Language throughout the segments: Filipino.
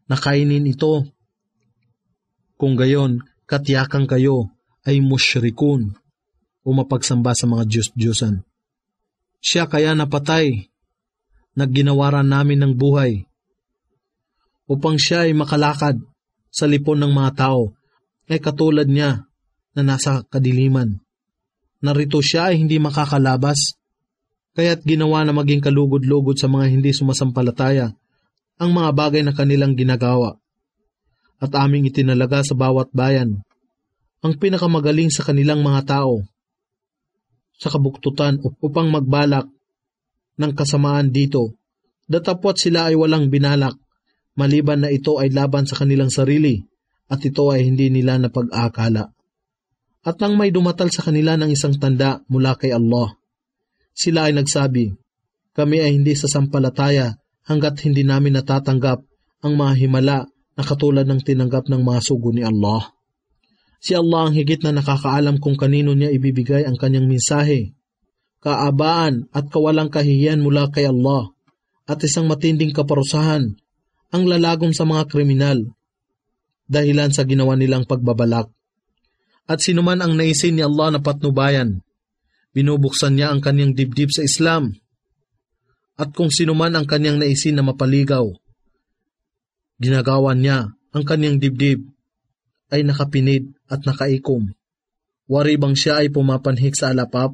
na kainin ito. Kung gayon, katiyakan kayo ay musyrikun o mapagsamba sa mga Diyos-Diyosan. Siya kaya napatay, nagginawaran namin ng buhay, upang siya ay makalakad sa lipon ng mga tao, ay katulad niya na nasa kadiliman. Narito siya ay hindi makakalabas, kaya't ginawa na maging kalugod-lugod sa mga hindi sumasampalataya ang mga bagay na kanilang ginagawa. At aming itinalaga sa bawat bayan ang pinakamagaling sa kanilang mga tao sa kabuktutan upang magbalak ng kasamaan dito, datapwat sila ay walang binalak, maliban na ito ay laban sa kanilang sarili at ito ay hindi nila napag-aakala. At nang may dumatal sa kanila ng isang tanda mula kay Allah, sila ay nagsabi, kami ay hindi sasampalataya hanggat hindi namin natatanggap ang mga himala na katulad ng tinanggap ng mga sugo ni Allah. Si Allah ang higit na nakakaalam kung kanino niya ibibigay ang kanyang mensahe. Kaabaan at kawalang kahihiyan mula kay Allah at isang matinding kaparusahan ang lalagom sa mga kriminal dahilan sa ginawa nilang pagbabalak. At sinuman ang naisin ni Allah na patnubayan, binubuksan niya ang kanyang dibdib sa Islam. At kung sinuman ang kanyang naisin na mapaligaw, ginagawa niya ang kanyang dibdib ay nakapinid at nakaikom. Wari bang siya ay pumapanhik sa alapap?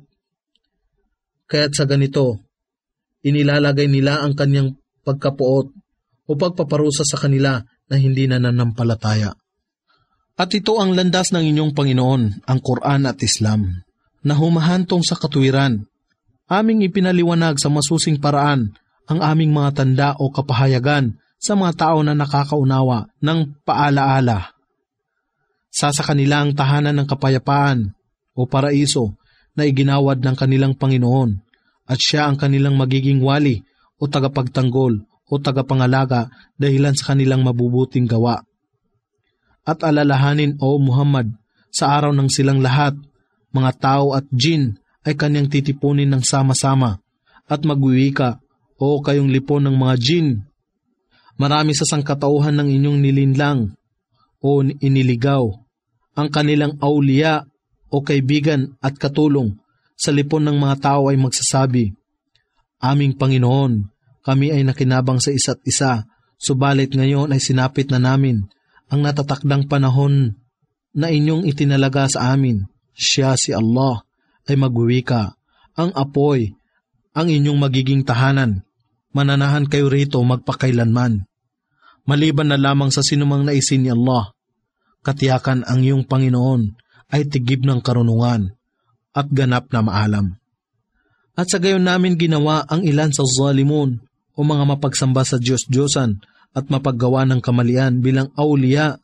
Kaya't sa ganito, inilalagay nila ang kanyang pagkapuot o pagpaparusa sa kanila na hindi na nanampalataya. At ito ang landas ng inyong Panginoon, ang Quran at Islam, na humahantong sa katuwiran. Aming ipinaliwanag sa masusing paraan ang aming mga tanda o kapahayagan sa mga tao na nakakaunawa ng paalaala. Sa kanila ang tahanan ng kapayapaan o paraiso na iginawad ng kanilang Panginoon, at siya ang kanilang magiging wali o tagapagtanggol o tagapangalaga dahilan sa kanilang mabubuting gawa. At alalahanin, o Muhammad, sa araw ng silang lahat, mga tao at jin ay kanyang titipunin ng sama-sama at magwiwika, o kayong lipon ng mga jin. Marami sa sangkatauhan ng inyong nilinlang o iniligaw, ang kanilang awliya o kaibigan at katulong sa lipon ng mga tao ay magsasabi, aming Panginoon, kami ay nakinabang sa isa't isa, subalit ngayon ay sinapit na namin ang natatakdang panahon na inyong itinalaga sa amin. Siya si Allah ay magwiwika, ang apoy, ang inyong magiging tahanan. Mananahan kayo rito magpakailanman. Maliban na lamang sa sinumang naisin ni Allah, katiyakan ang iyong Panginoon ay tigib ng karunungan at ganap na maalam. At sa gayon namin ginawa ang ilan sa zalimun o mga mapagsamba sa Diyos-Diyosan at mapaggawa ng kamalian bilang awliya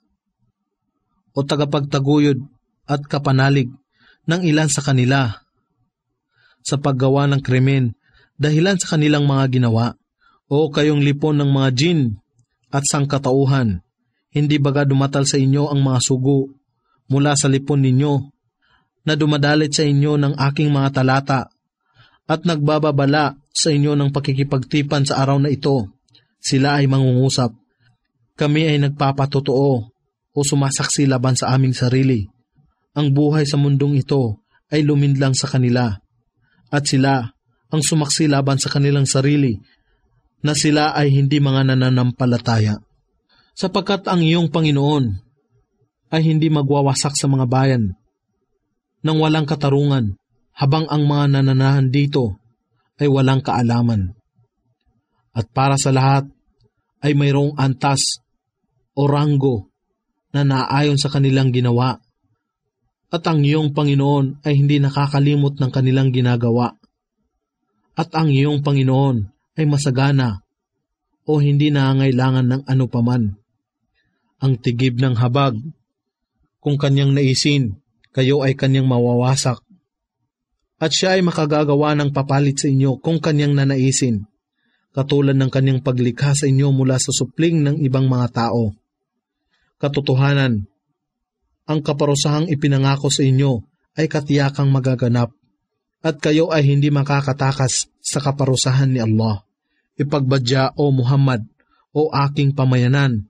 o tagapagtaguyod at kapanalig ng ilan sa kanila sa paggawa ng krimen dahilan sa kanilang mga ginawa. O kayong lipon ng mga jin at sangkatauhan, hindi baga dumatal sa inyo ang mga sugo mula sa lipon ninyo na dumadalit sa inyo ng aking mga talata at nagbababala sa inyo ng pakikipagtipan sa araw na ito. Sila ay mangungusap, kami ay nagpapatotoo o sumasaksi laban sa aming sarili. Ang buhay sa mundong ito ay luminlang sa kanila, at sila ang sumaksi laban sa kanilang sarili na sila ay hindi mga nananampalataya. Sapagkat ang iyong Panginoon ay hindi magwawasak sa mga bayan nang walang katarungan, habang ang mga nananahan dito ay walang kaalaman. At para sa lahat ay mayroong antas o ranggo na naayon sa kanilang ginawa. At ang iyong Panginoon ay hindi nakakalimot ng kanilang ginagawa. At ang iyong Panginoon ay masagana o hindi nangangailangan ng ano paman. Ang tigib ng habag, kung kanyang naisin, kayo ay kanyang mawawasak. At siya ay makagagawa ng papalit sa inyo kung kanyang nanaisin, katulad ng kanyang paglikha sa inyo mula sa supling ng ibang mga tao. Katotohanan, ang kaparusahang ipinangako sa inyo ay katiyakang magaganap, at kayo ay hindi makakatakas sa kaparusahan ni Allah. Ipagbadya, o Muhammad, o aking pamayanan,